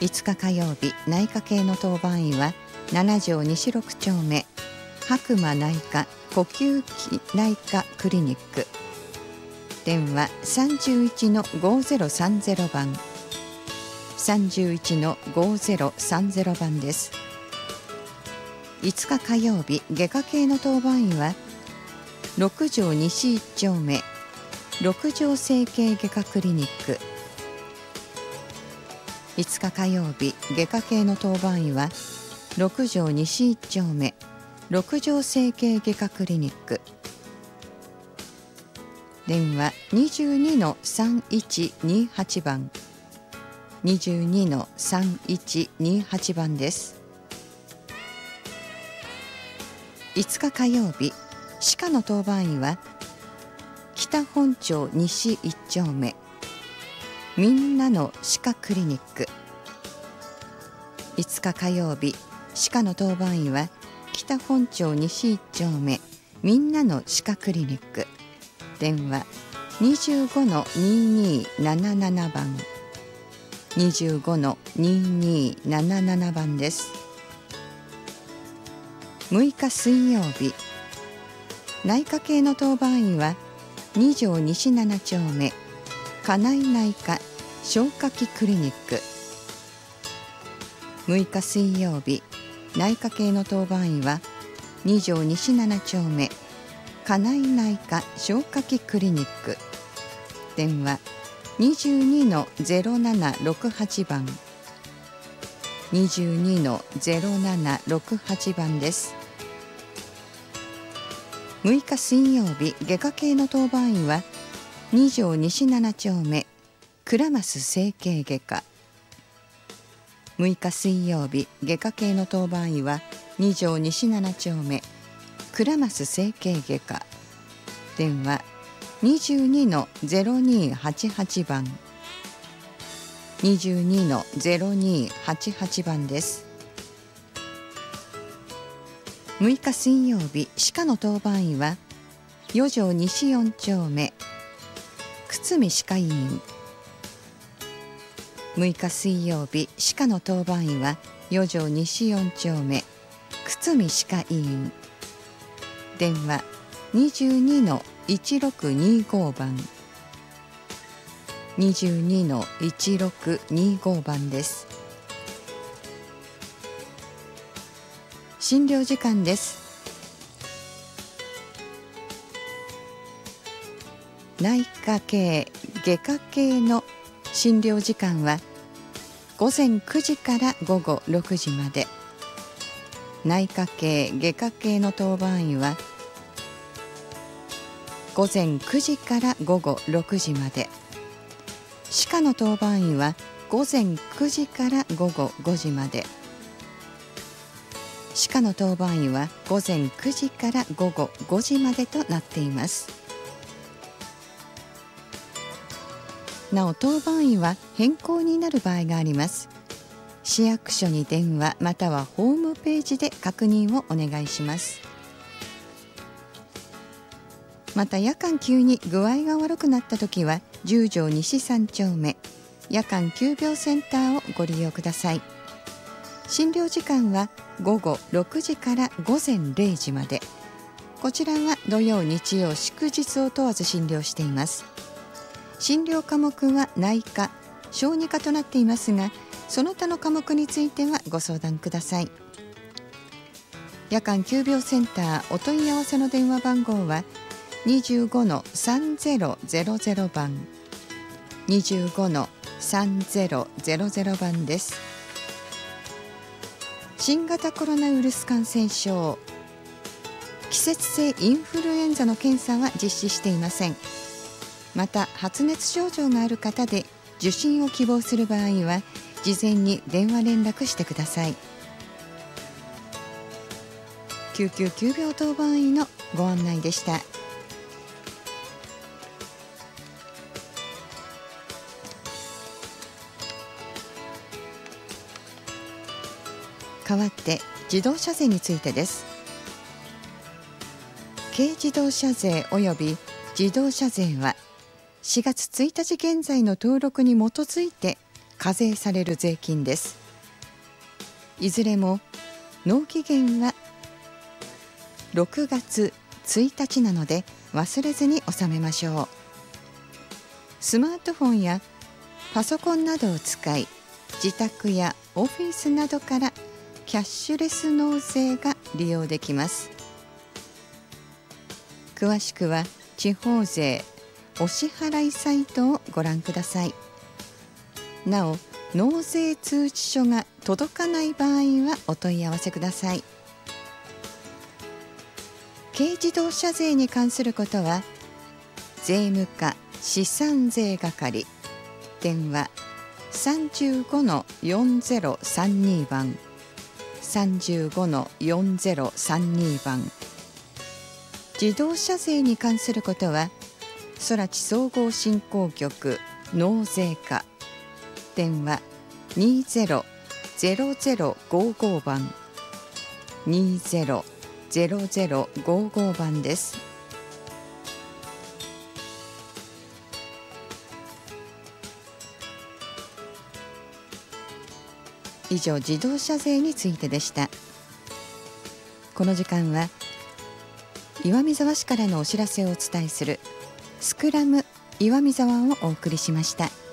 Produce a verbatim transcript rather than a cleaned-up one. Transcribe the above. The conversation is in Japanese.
いつか火曜日、内科系の当番医はなな条西ろく丁目白馬内科呼吸器内科クリニック。電話 さんじゅういちのごぜろさんぜろ 番 さんじゅういちのごぜろさんぜろ 番です。いつか火曜日、外科系の当番医はろく条西いち丁目六条整形外科クリニック。いつか火曜日、外科系の当番医はろく条西いち丁目六条整形外科クリニック。電話 にじゅうにのさんいちにはち 番 にじゅうにのさんいちにはち 番です。いつか火曜日、歯科の当番医は北本町西いち丁目みんなの歯科クリニック。いつか火曜日、歯科の当番医は北本町西いち丁目みんなの歯科クリニック。電話 にじゅうごのにになななな 番 にじゅうごのにになななな 番です。むいか水曜日、内科系の当番医はに条西なな丁目家内内科消化器クリニック。むいか水曜日、内科系の当番医はに条西なな丁目家内内科消化器クリニック。電話 にじゅうにのぜろななろくはち 番 にじゅうにのぜろななろくはち 番です。むいか水曜日、外科系の当番医はに条西なな丁目倉増整形外科。むいか水曜日、外科系の当番医はに条西なな丁目倉増整形外科。電話 にじゅうにのぜろにはちはち 番 にじゅうにのぜろにはちはち 番です。むいか水曜日、歯科の当番医はよ条西よん丁目久住歯科医院。むいか水曜日、歯科の当番医はよ条西よん丁目久住歯科医院。電話 にじゅうにのいちろくにご 番 にじゅうにのいちろくにご 番です。診療時間です。内科系、外科系の診療時間はごぜんくじからごごろくじまで。内科系、外科系の当番医はごぜんくじからごごろくじまで。歯科の当番医はごぜんくじからごごごじまで。歯科の当番医はごぜんくじからごごごじまでとなっています。なお、当番医は変更になる場合があります。市役所に電話またはホームページで確認をお願いします。また、夜間急に具合が悪くなったときはじゅう条西さん丁目夜間急病センターをご利用ください。診療時間はごごろくじからごぜんれいじまで。こちらは土曜日曜祝日を問わず診療しています。診療科目は内科小児科となっていますが、その他の科目についてはご相談ください。夜間急病センターお問い合わせの電話番号はにじゅうごのさんぜろぜろぜろ 番 にじゅうごのさんぜろぜろぜろ 番です。新型コロナウイルス感染症、季節性インフルエンザの検査は実施していません。また、発熱症状がある方で受診を希望する場合は事前に電話連絡してください。救急急病当番医のご案内でした。代わって自動車税についてです。軽自動車税及び自動車税はしがつついたち現在の登録に基づいて課税される税金です。いずれも納期限はろくがつついたちなので忘れずに納めましょう。スマートフォンやパソコンなどを使い、自宅やオフィスなどからキャッシュレス納税が利用できます。詳しくは地方税お支払いサイトをご覧ください。なお、納税通知書が届かない場合はお問い合わせください。軽自動車税に関することは、税務課資産税係、電話 さんじゅうごのよんぜろさんに 番、さんじゅうごのよんぜろさんに 番。自動車税に関することは、空知総合振興局納税課、電話 にぜろぜろぜろごご 番、にぜろぜろぜろごご 番です。以上、自動車税についてでした。この時間は岩見沢市からのお知らせをお伝えするスクラム岩見沢をお送りしました。